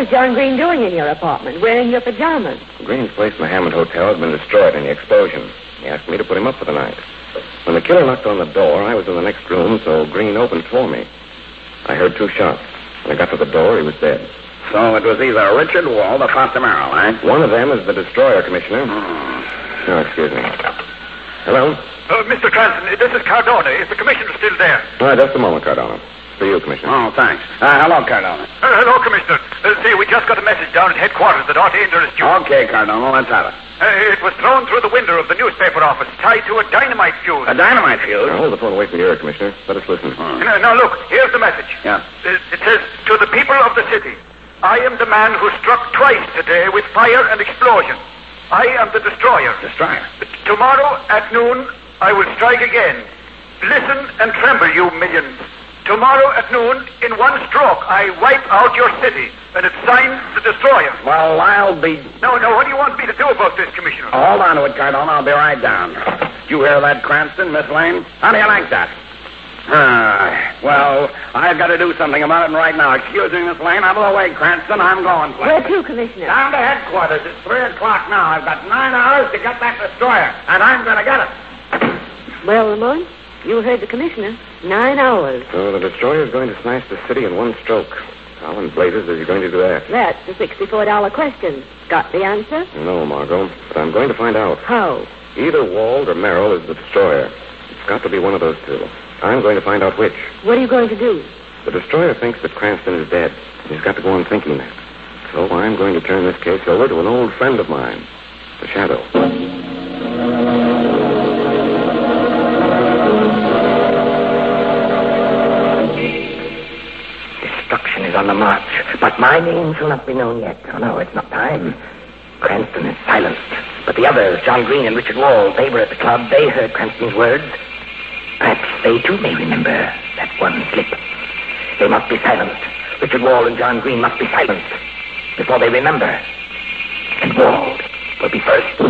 was John Green doing in your apartment, wearing your pajamas? Green's place in the Hammond Hotel had been destroyed in the explosion. He asked me to put him up for the night. When the killer knocked on the door, I was in the next room, so Green opened for me. I heard 2 shots. When I got to the door, he was dead. So it was either Richard Wald or Foster Merrill, eh? One of them is the destroyer, Commissioner. Oh, excuse me. Hello? Mr. Cranston, this is Cardona. Is the commissioner still there? Just a moment, Cardona. For you, Commissioner. Oh, thanks. Hello, Cardona. Hello, Commissioner. See, we just got a message down at headquarters that ought to interest you. Okay, Cardona, let's have it. It was thrown through the window of the newspaper office, tied to a dynamite fuse. A dynamite fuse? Now, hold the phone away from your ear, Commissioner. Let us listen. Now, look, here's the message. Yeah. It says, to the people of the city, I am the man who struck twice today with fire and explosion. I am the destroyer. Destroyer? Tomorrow at noon, I will strike again. Listen and tremble, you millions. Tomorrow at noon, in one stroke, I wipe out your city, and it's signed the destroyer. Well, I'll be... No, what do you want me to do about this, Commissioner? Hold on to it, Cardona. I'll be right down. You hear that, Cranston, Miss Lane? How do you like that? Well, I've got to do something about it right now. Excuse me, Miss Lane. Out of the way, Cranston. I'm going for Where to, Commissioner? Down to headquarters. It's 3 o'clock now. I've got 9 hours to get that destroyer, and I'm going to get it. Well, Lamont, you heard the Commissioner. 9 hours. So the destroyer's going to smash the city in one stroke. How in blazes is he going to do that? That's the $64 question. Got the answer? No, Margot, but I'm going to find out. How? Either Wald or Merrill is the destroyer. It's got to be one of those two. I'm going to find out which. What are you going to do? The destroyer thinks that Cranston is dead. He's got to go on thinking that. So I'm going to turn this case over to an old friend of mine, the Shadow. Destruction is on the march, but my name shall not be known yet. Oh, no, it's not time. Cranston is silenced. But the others, John Green and Richard Wald, they were at the club. They heard Cranston's words. Perhaps they, too, may remember that one slip. They must be silenced. Richard Wald and John Green must be silenced before they remember. And Wald will be first.